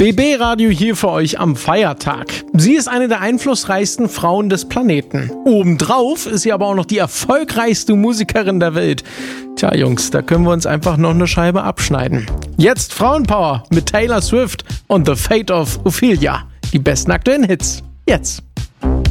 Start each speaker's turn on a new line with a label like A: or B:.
A: BB Radio hier für euch am Feiertag. Sie ist eine der einflussreichsten Frauen des Planeten. Obendrauf ist sie aber auch noch die erfolgreichste Musikerin der Welt. Tja, Jungs, da können wir uns einfach noch eine Scheibe abschneiden. Jetzt Frauenpower mit Taylor Swift und The Fate of Ophelia. Die besten aktuellen Hits. Jetzt.